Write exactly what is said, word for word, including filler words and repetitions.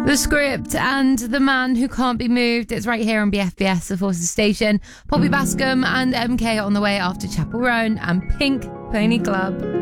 The Script and The Man Who Can't Be Moved. It's right here on B F B S, the Forces Station. Poppy Bascom and M K on the way after Chapel Roan and Pink Pony Club.